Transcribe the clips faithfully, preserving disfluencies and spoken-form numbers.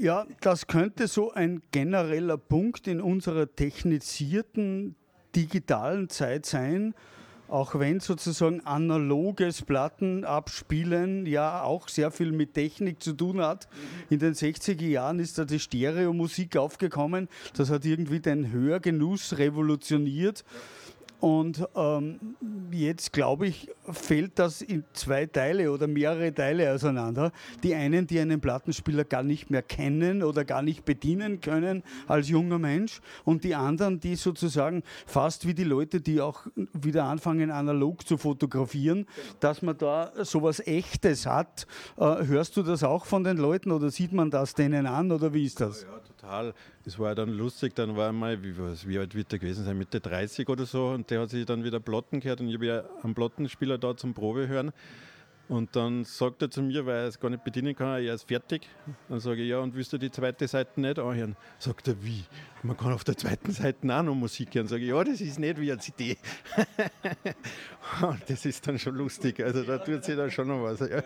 Ja, das könnte so ein genereller Punkt in unserer technisierten digitalen Zeit sein, auch wenn sozusagen analoges Plattenabspielen ja auch sehr viel mit Technik zu tun hat. In den sechziger Jahren ist da die Stereomusik aufgekommen. Das hat irgendwie den Hörgenuss revolutioniert. Und ähm, jetzt, glaube ich, fällt das in zwei Teile oder mehrere Teile auseinander. Die einen, die einen Plattenspieler gar nicht mehr kennen oder gar nicht bedienen können als junger Mensch. Und die anderen, die sozusagen fast wie die Leute, die auch wieder anfangen, analog zu fotografieren, dass man da sowas Echtes hat. Äh, hörst du das auch von den Leuten oder sieht man das denen an oder wie ist das? Ja, ja, total. Das war dann lustig, dann war mal, wie, was, wie alt wird der gewesen sein, Mitte dreißig oder so, und der hat sich dann wieder Platten gehört und ich habe ja einen Plattenspieler da zum Probe hören und dann sagt er zu mir, weil er es gar nicht bedienen kann, er ist fertig. Dann sage ich, ja, und willst du die zweite Seite nicht anhören? Sagt er, wie? Man kann auf der zweiten Seite auch noch Musik hören. Sage ich, ja, das ist nicht wie eine C D. Und das ist dann schon lustig, also da tut sich dann schon noch was. Ja.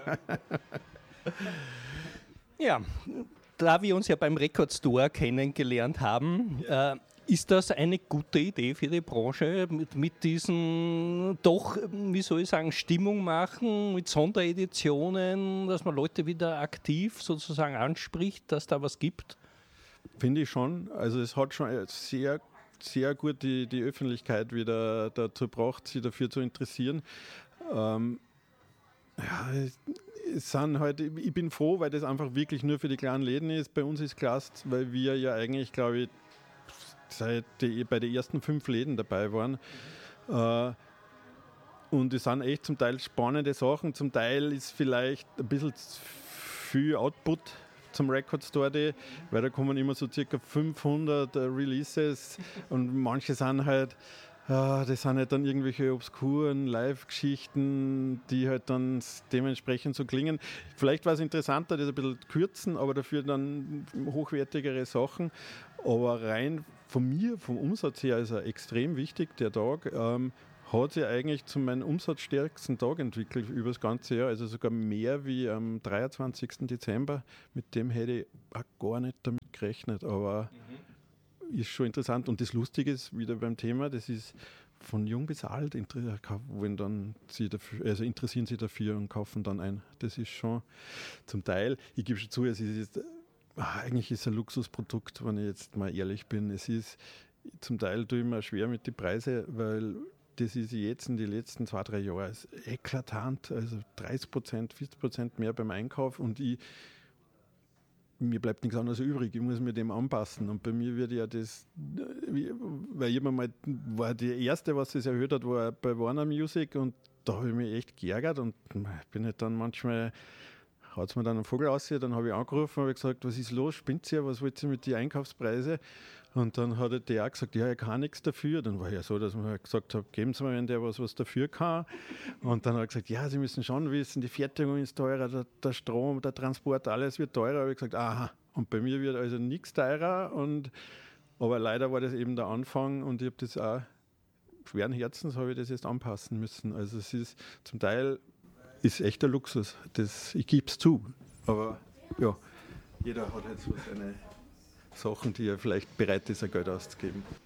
Ja, da wir uns ja beim Record Store kennengelernt haben, äh, ist das eine gute Idee für die Branche, mit, mit diesen doch, wie soll ich sagen, Stimmung machen, mit Sondereditionen, dass man Leute wieder aktiv sozusagen anspricht, dass da was gibt? Finde ich schon. Also es hat schon sehr, sehr gut die, die Öffentlichkeit wieder dazu gebracht, sich dafür zu interessieren. Ähm, ja, es sind halt, ich bin froh, weil das einfach wirklich nur für die kleinen Läden ist. Bei uns ist klasse, weil wir ja eigentlich, glaube ich, seit die, bei den ersten fünf Läden dabei waren. Äh, und es sind echt zum Teil spannende Sachen. Zum Teil ist vielleicht ein bisschen viel Output zum Record Store Day, weil da kommen immer so circa fünfhundert Releases und manche sind halt, ja, das sind halt dann irgendwelche obskuren Live-Geschichten, die halt dann dementsprechend so klingen. Vielleicht war es interessanter, das ein bisschen kürzen, aber dafür dann hochwertigere Sachen. Aber rein von mir, vom Umsatz her, ist er extrem wichtig, der Tag. Ähm, hat sich eigentlich zu meinem umsatzstärksten Tag entwickelt über das ganze Jahr, also sogar mehr wie am dreiundzwanzigsten Dezember. Mit dem hätte ich auch gar nicht damit gerechnet, aber mhm. ist schon interessant. Und das Lustige ist wieder beim Thema, das ist von jung bis alt, wenn dann sie dafür, also interessieren sie dafür und kaufen dann ein. Das ist schon zum Teil, ich gebe schon zu, es ist eigentlich ist es ein Luxusprodukt, wenn ich jetzt mal ehrlich bin. Es ist zum Teil tue ich mir schwer mit den Preisen, weil das ist jetzt in den letzten zwei, drei Jahren eklatant, also dreißig Prozent, vierzig Prozent mehr beim Einkauf und ich, mir bleibt nichts anderes übrig, ich muss mir dem anpassen und bei mir wird ja das, weil ich mal, war die erste, was es erhöht hat, war bei Warner Music und da habe ich mich echt geärgert und bin halt dann manchmal, hat es mir dann einen Vogel aus, dann habe ich angerufen und habe gesagt, was ist los, spinnt ihr, was wollt ihr mit den Einkaufspreisen? Und dann hat der auch gesagt, ja, er kann nichts dafür. Dann war ja so, dass man halt gesagt hat, geben Sie mal, wenn der was, was dafür kann. Und dann hat er gesagt, ja, Sie müssen schon wissen, die Fertigung ist teurer, der, der Strom, der Transport, alles wird teurer. Da habe ich gesagt, aha, und bei mir wird also nichts teurer. Und, aber leider war das eben der Anfang und ich habe das auch schweren Herzens, habe ich das jetzt anpassen müssen. Also es ist zum Teil ist echt ein Luxus, das, ich gebe es zu. Aber ja, jeder hat halt so seine Sachen, die er vielleicht bereit ist, ein Geld auszugeben.